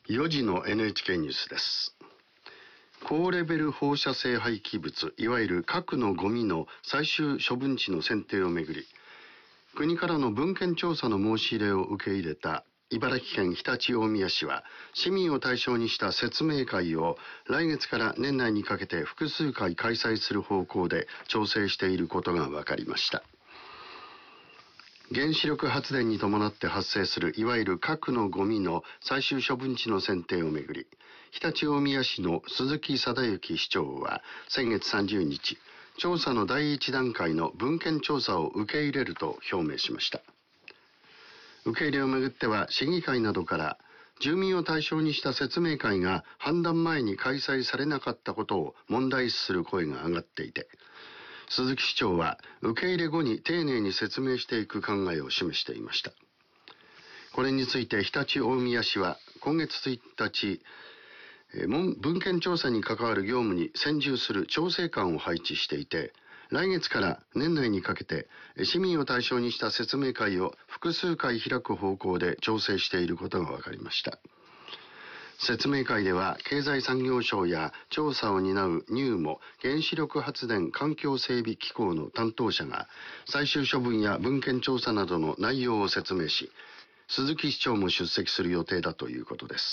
4時の NHK ニュースです。高レベル放射性廃棄物、いわゆる核のゴミの最終処分地の選定をめぐり、国からの文献調査の申し入れを受け入れた茨城県常陸大宮市は、市民を対象にした説明会を来月から年内にかけて複数回開催する方向で調整していることが分かりました。原子力発電に伴って発生するいわゆる核のゴミの最終処分地の選定をめぐり、常陸大宮市の鈴木定幸市長は先月30日、調査の第一段階の文献調査を受け入れると表明しました。受け入れをめぐっては、市議会などから住民を対象にした説明会が判断前に開催されなかったことを問題視する声が上がっていて、鈴木市長は受け入れ後に丁寧に説明していく考えを示していました。これについて常陸大宮市は今月1日、文献調査に関わる業務に専従する調整官を配置していて、来月から年内にかけて市民を対象にした説明会を複数回開く方向で調整していることが分かりました。説明会では経済産業省や調査を担うNUMO原子力発電環境整備機構の担当者が最終処分や文献調査などの内容を説明し、鈴木市長も出席する予定だということです。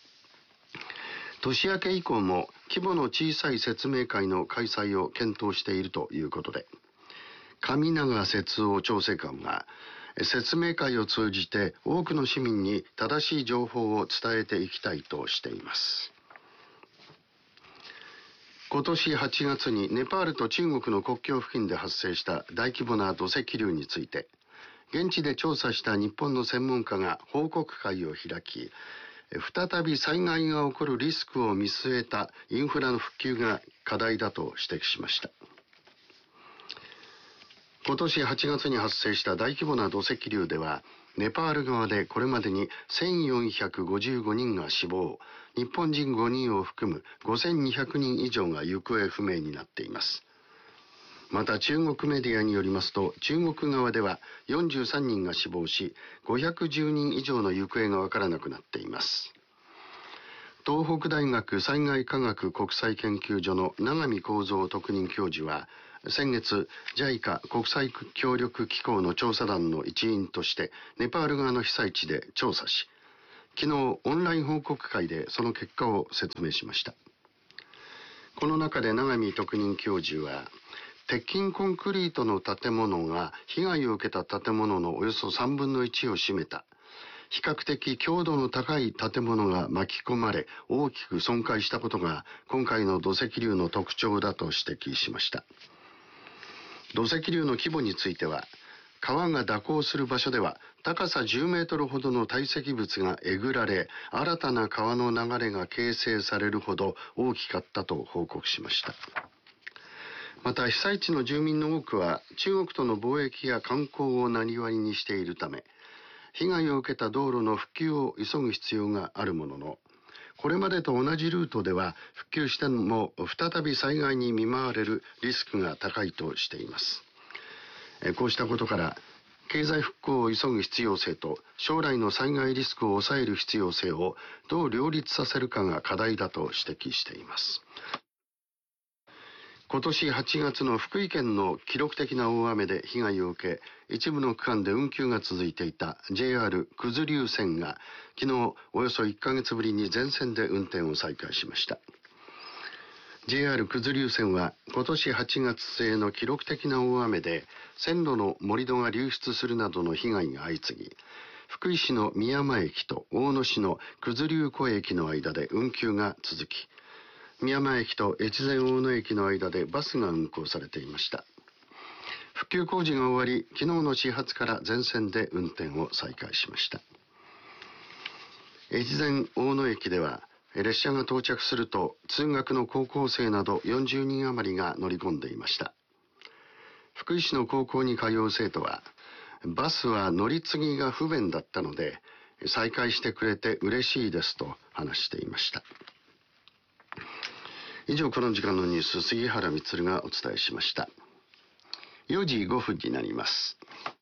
年明け以降も規模の小さい説明会の開催を検討しているということで、上永節夫調整官は、説明会を通じて多くの市民に正しい情報を伝えていきたいとしています。今年8月にネパールと中国の国境付近で発生した大規模な土石流について、現地で調査した日本の専門家が報告会を開き、再び災害が起こるリスクを見据えたインフラの復旧が課題だと指摘しました。今年8月に発生した大規模な土石流では、ネパール側でこれまでに1455人が死亡、日本人5人を含む5200人以上が行方不明になっています。また中国メディアによりますと、中国側では43人が死亡し、510人以上の行方がわからなくなっています。東北大学災害科学国際研究所の永見幸三特任教授は、先月 JICA 国際協力機構の調査団の一員としてネパール側の被災地で調査し、昨日オンライン報告会でその結果を説明しました。この中で永見特任教授は、鉄筋コンクリートの建物が被害を受けた建物のおよそ3分の1を占めた、比較的強度の高い建物が巻き込まれ大きく損壊したことが今回の土石流の特徴だと指摘しました。土石流の規模については、川が蛇行する場所では高さ10メートルほどの堆積物がえぐられ、新たな川の流れが形成されるほど大きかったと報告しました。また被災地の住民の多くは中国との貿易や観光を生業にしているため、被害を受けた道路の復旧を急ぐ必要があるものの、これまでと同じルートでは復旧しても再び災害に見舞われるリスクが高いとしています。こうしたことから経済復興を急ぐ必要性と将来の災害リスクを抑える必要性をどう両立させるかが課題だと指摘しています。今年8月の福井県の記録的な大雨で被害を受け、一部の区間で運休が続いていた JR 九頭竜線が昨日およそ1ヶ月ぶりに全線で運転を再開しました。JR 九頭竜線は今年8月末の記録的な大雨で線路の盛り土が流出するなどの被害が相次ぎ、福井市の美山駅と大野市の九頭竜湖駅の間で運休が続き、美山駅と越前大野駅の間でバスが運行されていました。復旧工事が終わり、昨日の始発から全線で運転を再開しました。越前大野駅では列車が到着すると通学の高校生など40人余りが乗り込んでいました。福井市の高校に通う生徒は、バスは乗り継ぎが不便だったので再開してくれて嬉しいですと話していました。以上、この時間のニュース、杉原充がお伝えしました。4時5分になります。